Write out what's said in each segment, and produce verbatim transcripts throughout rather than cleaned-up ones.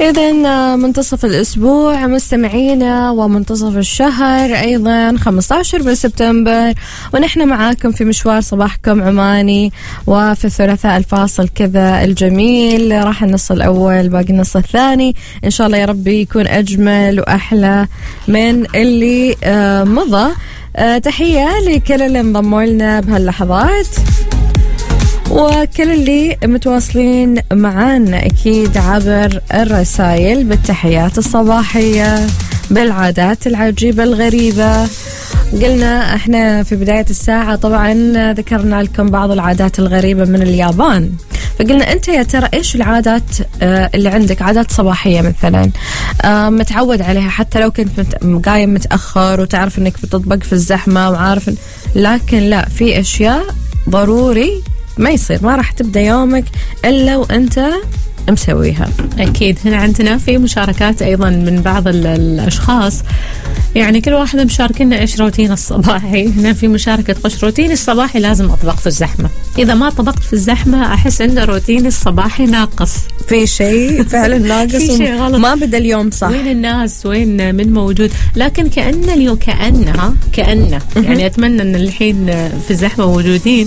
إذن منتصف الأسبوع مستمعينا ومنتصف الشهر أيضا خمسة عشر من سبتمبر، ونحن معاكم في مشوار صباحكم عماني. وفي الثلاثاء الفاصل كذا الجميل راح النص الأول باقي النص الثاني إن شاء الله يا ربي يكون أجمل وأحلى من اللي آه مضى. آه تحية لكل اللي انضموا لنا بهاللحظات وكل اللي متواصلين معانا أكيد عبر الرسائل بالتحيات الصباحية بالعادات العجيبة الغريبة. قلنا احنا في بداية الساعة طبعا ذكرنا لكم بعض العادات الغريبة من اليابان، فقلنا انت يا ترى ايش العادات اللي عندك، عادات صباحية مثلا متعود عليها حتى لو كنت قايم متأخر وتعرف انك بتطبق في الزحمة وعارف، لكن لا، في اشياء ضروري ما يصير، ما راح تبدأ يومك إلا وأنت مسويها. أكيد هنا عندنا في مشاركات أيضا من بعض الأشخاص، يعني كل واحدة مشاركنا إيش روتين الصباحي. هنا في مشاركة قش روتين الصباحي لازم أطبق في الزحمة، إذا ما طبقت في الزحمة أحس إن روتين الصباحي ناقص، في شيء فعلا ناقص في شيء غلط، ما بدأ اليوم صح. وين الناس، وين من موجود، لكن كأن اليوم كأنها كأنه يعني أتمنى إن الحين في الزحمة موجودين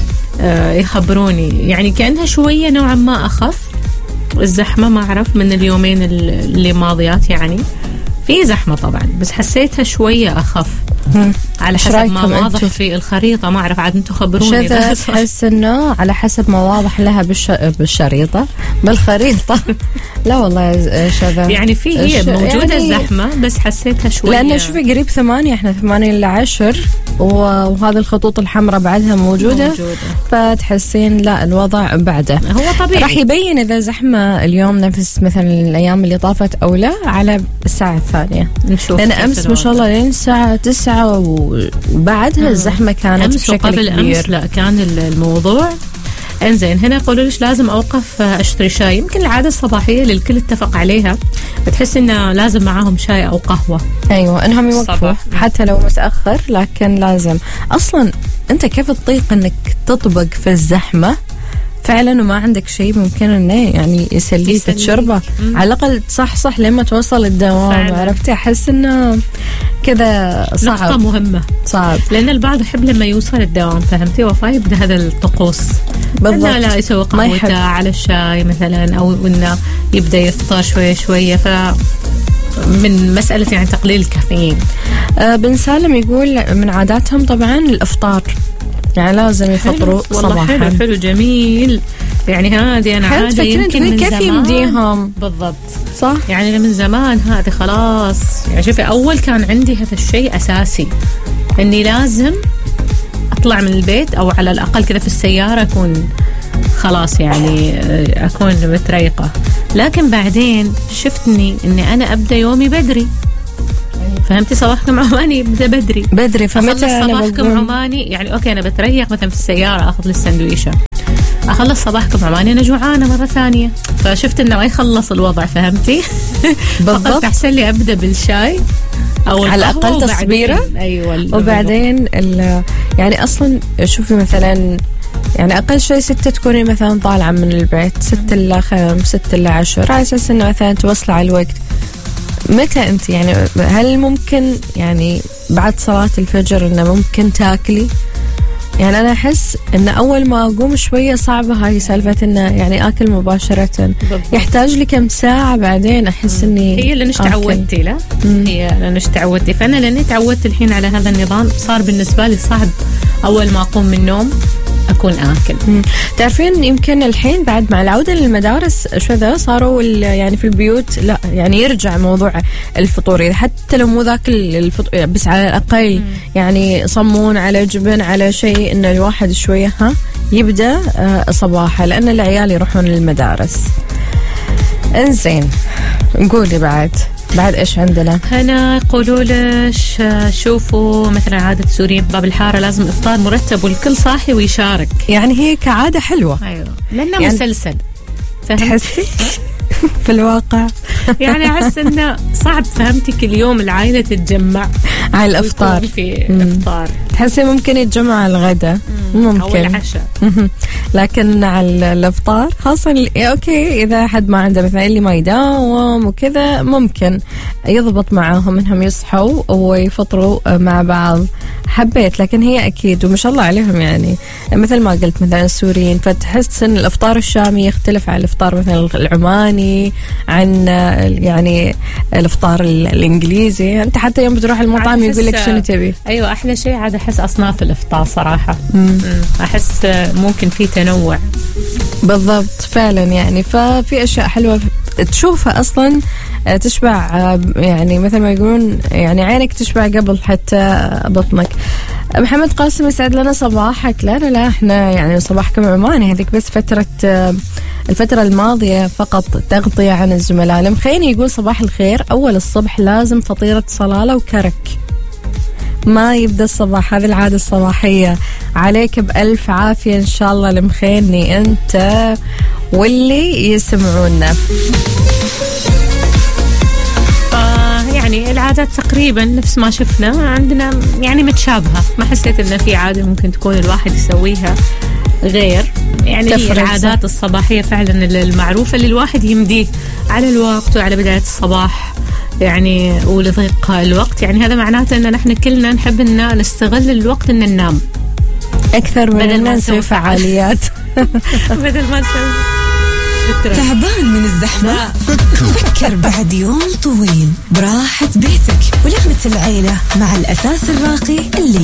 يخبروني، يعني كأنها شوية نوعا ما أخف الزحمة، ما أعرف من اليومين اللي ماضيات، يعني في زحمة طبعا بس حسيتها شوية أخف على حسب ما واضح في الخريطة. ما أعرف عاد أنتم خبروني. شذا تحس إنه على حسب ما واضح لها بالش... بالشريطة بالخريطة لا والله شذا يعني في هي موجودة يعني الزحمة بس حسيتها شوية، لأنه شوفي قريب ثمانية، إحنا ثمانية إلى عشر وهذه الخطوط الحمراء بعدها موجودة, موجودة. فتحسين لا الوضع بعده هو طبيعي راح يبين إذا زحمة اليوم نفس مثلا الأيام اللي طافت أو لا على الساعة الثانية نشوف. لأن أمس ما شاء الله لين الساعة تسعة وبعدها الزحمة كانت أمس بشكل وقبل كبير. أمس لا كان الموضوع انزين. هنا يقولوا ليش لازم أوقف أشتري شاي، يمكن العادة الصباحية اللي الكل اتفق عليها، بتحس إنه لازم معاهم شاي أو قهوة. أيوة إنهم يوقفوا حتى لو متأخر، لكن لازم. أصلا أنت كيف تطيق إنك تطبق في الزحمة فعلا وما عندك شيء ممكن انه يعني يسليك تشربه، على الاقل تصحصح لما توصل الدوام. عرفتي احس انه كذا صعب، نقطة مهمة صعب، لان البعض يحب لما يوصل الدوام، فهمتي، وفاي يبدا هذا الطقوس بالضبط، انه لا يسوي قهوته على الشاي مثلا، او انه يبدا يفطر شويه شويه، ف من مسألة يعني تقليل الكافيين. آه بن سالم يقول من عاداتهم طبعا الافطار، يعني لازم يفطروا صباحا. حلو حلو جميل، يعني هذه أنا عادة يمكن من كيف يمديهم بالضبط صح، يعني من زمان هذه خلاص. يعني شوفي أول كان عندي هذا الشيء أساسي، إني لازم أطلع من البيت أو على الأقل كذا في السيارة أكون خلاص يعني أكون متريقة، لكن بعدين شفتني إني أنا أبدأ يومي بدري. فهمتي، صباحكم عماني يبدأ بدري بدري، فمتى صباحكم عماني يعني أوكي أنا بتريق مثلا في السيارة أخذ لي السندويشة، أخلص صباحكم عماني أنا جوعانة مرة ثانية، فشفت إنه ما يخلص الوضع. فهمتي بالضبط، أحسن لي أبدأ بالشاي أو على الأقل تصبيرة. أيوة وبعدين يعني أصلا شوفي مثلا يعني أقل شيء ستة تكوني مثلا طالعة من البيت، ستة إلى خمس، ستة إلى عشر، على أساس إنه مثلا توصل على الوقت. متى أنت يعني هل ممكن يعني بعد صلاة الفجر إنه ممكن تاكلي؟ يعني أنا أحس إن أول ما أقوم شوية صعبة هاي سالفة إنه يعني آكل مباشرة بالضبط. يحتاج لي كم ساعة بعدين أحس إني هي اللي تعودتي لا مم. هي اللي تعودتي، فأنا لأني تعودت الحين على هذا النظام صار بالنسبة لي صعب أول ما أقوم من النوم أكون آكل. مم. تعرفين يمكن الحين بعد مع العودة للمدارس شو ذا صاروا يعني في البيوت لا يعني يرجع موضوع الفطور، حتى لو مو ذاك الفطور بس على الأقل مم. يعني صمون على جبن على شيء إن الواحد شوية ها يبدأ آه صباحا، لأن العيال يروحون للمدارس. انزين نقولي بعد بعد إيش عندنا؟ هنا يقولوا ليش شوفوا مثلا عادة سوريين باب الحارة لازم إفطار مرتب والكل صاحي ويشارك، يعني هي كعادة حلوة. أيوة لأنه يعني مسلسل، تحسي في الواقع يعني أحس إنه صعب، فهمتي، كل يوم العائلة تتجمع على الإفطار، في إفطار تحسي ممكن يتجمع على الغداء ممكن أو العشاء. لكن على الافطار خاصة اوكي اذا حد ما عنده مثلا اللي ما يداوم وكذا ممكن يضبط معاهم انهم يصحوا ويفطروا مع بعض. حبيت، لكن هي اكيد وما شاء الله عليهم يعني مثل ما قلت مثلا السوريين، فتحس ان الافطار الشامي يختلف عن الافطار مثلا العماني، عن يعني الافطار الانجليزي. انت حتى يوم بتروح المطعم يقول لك شنو تبي. ايوه احلى شيء عاد احس اصناف الافطار صراحه. مم. احس ممكن في تنوع بالضبط فعلا يعني. ففي اشياء حلوه تشوفها اصلا تشبع، يعني مثل ما يقولون يعني عينك تشبع قبل حتى بطنك. محمد قاسم يسعد لنا صباحك. لا لا لا احنا يعني صباحكم عماني، هذيك بس فترة الفترة الماضية فقط تغطية عن الزملاء. المخيني يقول صباح الخير، أول الصبح لازم فطيرة صلالة وكرك، ما يبدأ الصباح، هذه العادة الصباحية. عليك بألف عافية إن شاء الله المخيني أنت واللي يسمعونا. يعني العادات تقريبا نفس ما شفنا عندنا يعني متشابهة، ما حسيت إن في عادة ممكن تكون الواحد يسويها غير يعني هي العادات الصباحية فعلا المعروفة اللي الواحد يمديه على الوقت وعلى بداية الصباح يعني ولضيق الوقت. يعني هذا معناته أن نحن كلنا نحب أن نستغل الوقت أن ننام أكثر من أن نسوي فعاليات بدل ما نسوي. تعبان من الزحمة؟ فكر بعد يوم طويل براحة بيتك ولمة العيلة مع الأثاث الراقي اللي